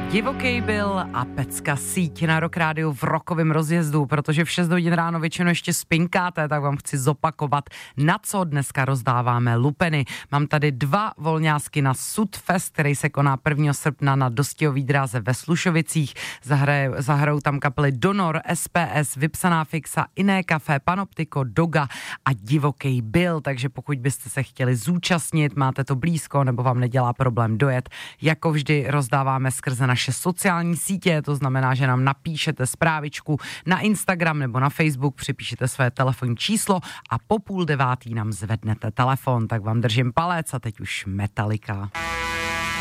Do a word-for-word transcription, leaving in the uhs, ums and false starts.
Divoký byl a pecka síť na Rock Rádiu v rokovém rozjezdu, protože v šest hodin ráno většinou ještě spinkáte, tak vám chci zopakovat, na co dneska rozdáváme lupeny. Mám tady dva volňásky na Sudfest, který se koná prvního srpna na Dostihové dráze ve Slušovicích. Zahraje, zahrajou tam kapely Donor, S P S, Vypsaná fixa, Iné kafe, Panoptiko, Doga a Divoký byl, takže pokud byste se chtěli zúčastnit, máte to blízko nebo vám nedělá problém dojet, jako vždy rozdáváme skrze naše sociální sítě, to znamená, že nám napíšete zprávičku na Instagram nebo na Facebook, připíšete své telefonní číslo a po půl devátý nám zvednete telefon, tak vám držím palec a teď už Metallica.